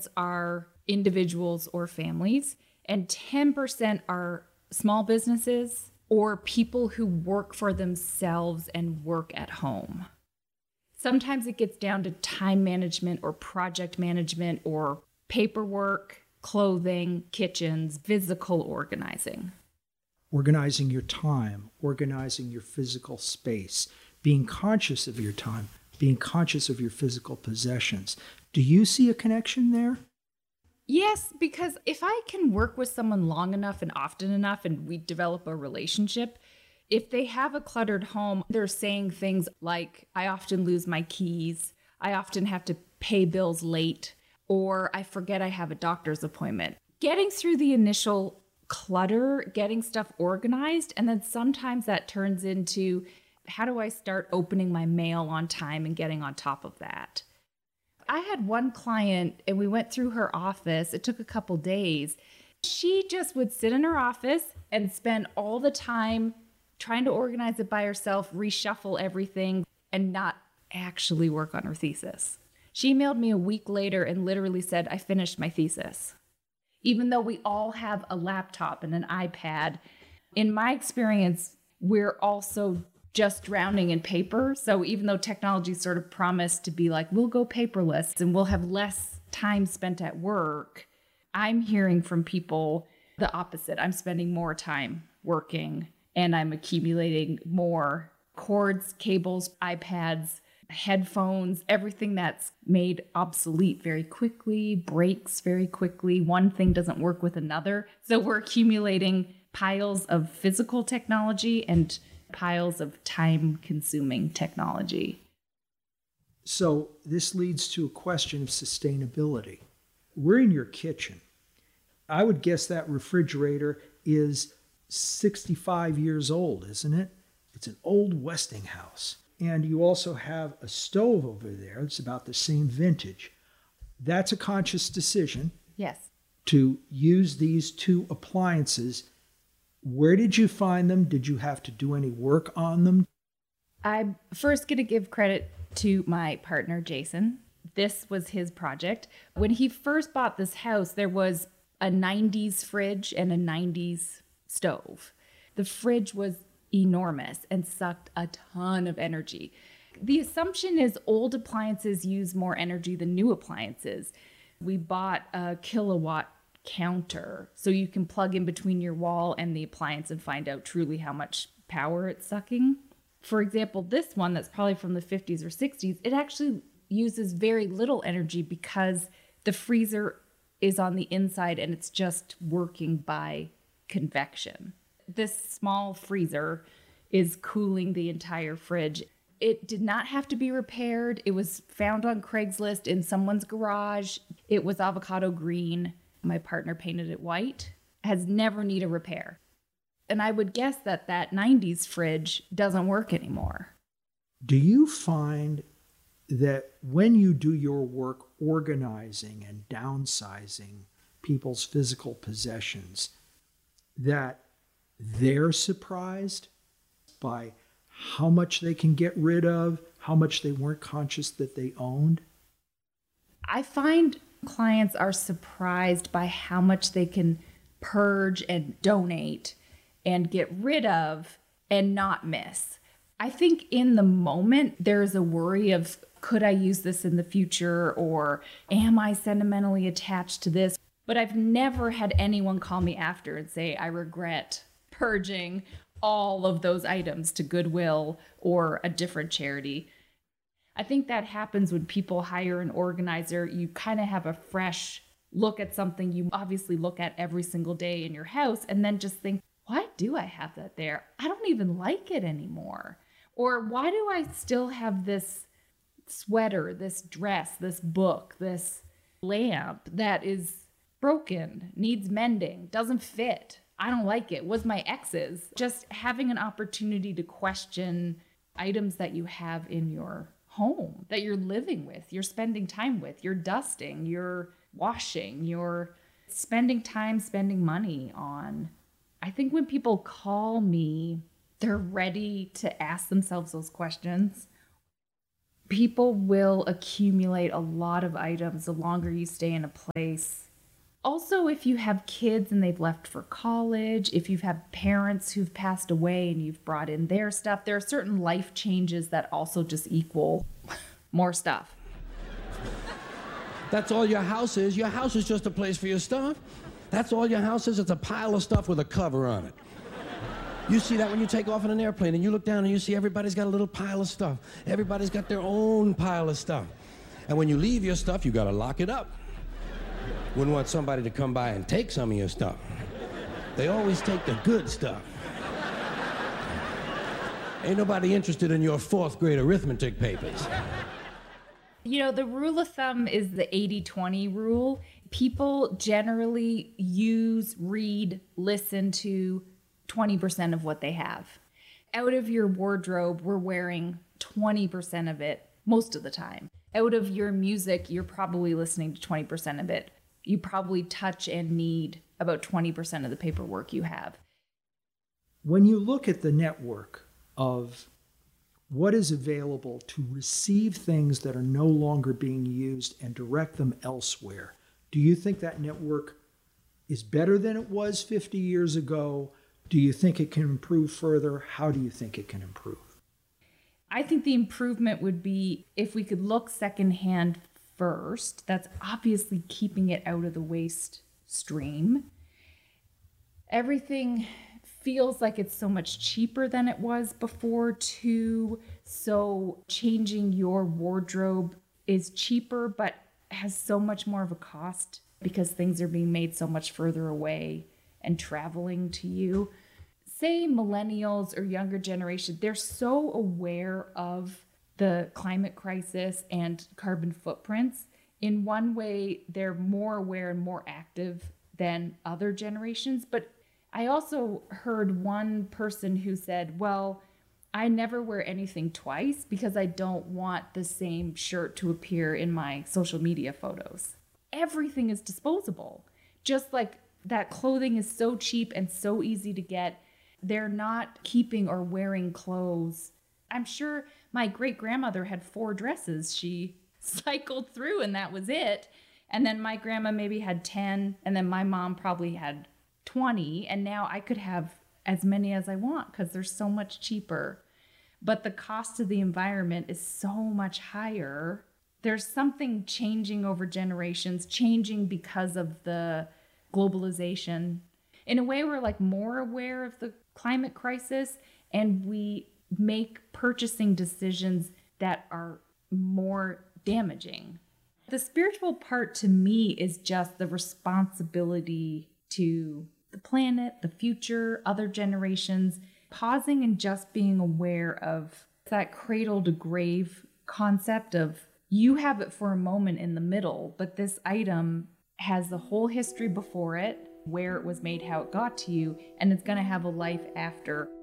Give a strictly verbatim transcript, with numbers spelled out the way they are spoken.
are individuals or families, and ten percent are small businesses or people who work for themselves and work at home. Sometimes it gets down to time management or project management or paperwork, clothing, kitchens, physical organizing. Organizing your time, organizing your physical space, being conscious of your time, being conscious of your physical possessions. Do you see a connection there? Yes, because if I can work with someone long enough and often enough and we develop a relationship, if they have a cluttered home, they're saying things like, I often lose my keys, I often have to pay bills late, or I forget I have a doctor's appointment. Getting through the initial clutter, getting stuff organized, and then sometimes that turns into, how do I start opening my mail on time and getting on top of that? I had one client and we went through her office. It took a couple days. She just would sit in her office and spend all the time trying to organize it by herself, reshuffle everything, and not actually work on her thesis. She emailed me a week later and literally said, I finished my thesis. Even though we all have a laptop and an iPad, in my experience, we're also just drowning in paper. So even though technology sort of promised to be like, we'll go paperless and we'll have less time spent at work, I'm hearing from people the opposite. I'm spending more time working and I'm accumulating more cords, cables, iPads, headphones, everything that's made obsolete very quickly, breaks very quickly. One thing doesn't work with another. So we're accumulating piles of physical technology and piles of time-consuming technology. So this leads to a question of sustainability. We're in your kitchen. I would guess that refrigerator is sixty-five years old, isn't it? It's an old Westinghouse. And you also have a stove over there that's about the same vintage. That's a conscious decision. Yes. To use these two appliances. Where did you find them? Did you have to do any work on them? I'm first going to give credit to my partner, Jason. This was his project. When he first bought this house, there was a nineties fridge and a nineties stove. The fridge was enormous and sucked a ton of energy. The assumption is old appliances use more energy than new appliances. We bought a kilowatt counter so you can plug in between your wall and the appliance and find out truly how much power it's sucking. For example, this one that's probably from the fifties or sixties, it actually uses very little energy because the freezer is on the inside and it's just working by convection. This small freezer is cooling the entire fridge. It did not have to be repaired. It was found on Craigslist in someone's garage. It was avocado green. My partner painted it white. Has never needed a repair. And I would guess that that nineties fridge doesn't work anymore. Do you find that when you do your work organizing and downsizing people's physical possessions, that they're surprised by how much they can get rid of, how much they weren't conscious that they owned? I find clients are surprised by how much they can purge and donate and get rid of and not miss. I think in the moment, there's a worry of, could I use this in the future? Or am I sentimentally attached to this? But I've never had anyone call me after and say, I regret purging all of those items to Goodwill or a different charity. I think that happens when people hire an organizer. You kind of have a fresh look at something you obviously look at every single day in your house and then just think, why do I have that there? I don't even like it anymore. Or why do I still have this sweater, this dress, this book, this lamp that is broken, needs mending, doesn't fit? I don't like it. Was my ex's. Just having an opportunity to question items that you have in your home, that you're living with, you're spending time with, you're dusting, you're washing, you're spending time, spending money on. I think when people call me, they're ready to ask themselves those questions. People will accumulate a lot of items the longer you stay in a place. Also, if you have kids and they've left for college, if you've had parents who've passed away and you've brought in their stuff, there are certain life changes that also just equal more stuff. That's all your house is. Your house is just a place for your stuff. That's all your house is. It's a pile of stuff with a cover on it. You see that when you take off in an airplane and you look down and you see everybody's got a little pile of stuff. Everybody's got their own pile of stuff. And when you leave your stuff, you got to lock it up. Wouldn't want somebody to come by and take some of your stuff. They always take the good stuff. Ain't nobody interested in your fourth grade arithmetic papers. You know, the rule of thumb is the eighty twenty rule. People generally use, read, listen to twenty percent of what they have. Out of your wardrobe, we're wearing twenty percent of it most of the time. Out of your music, you're probably listening to twenty percent of it. You probably touch and need about twenty percent of the paperwork you have. When you look at the network of what is available to receive things that are no longer being used and direct them elsewhere, do you think that network is better than it was fifty years ago? Do you think it can improve further? How do you think it can improve? I think the improvement would be if we could look secondhand first. That's obviously keeping it out of the waste stream. Everything feels like it's so much cheaper than it was before too. So changing your wardrobe is cheaper, but has so much more of a cost because things are being made so much further away and traveling to you. Say millennials or younger generation, they're so aware of the climate crisis and carbon footprints. In one way, they're more aware and more active than other generations. But I also heard one person who said, well, I never wear anything twice because I don't want the same shirt to appear in my social media photos. Everything is disposable. Just like that clothing is so cheap and so easy to get, they're not keeping or wearing clothes. I'm sure my great-grandmother had four dresses she cycled through and that was it. And then my grandma maybe had ten, and then my mom probably had twenty, and now I could have as many as I want because they're so much cheaper. But the cost of the environment is so much higher. There's something changing over generations, changing because of the globalization. In a way, we're like more aware of the climate crisis, and we make purchasing decisions that are more damaging. The spiritual part to me is just the responsibility to the planet, the future, other generations, pausing and just being aware of that cradle to grave concept of you have it for a moment in the middle, but this item has the whole history before it, where it was made, how it got to you, and it's going to have a life after.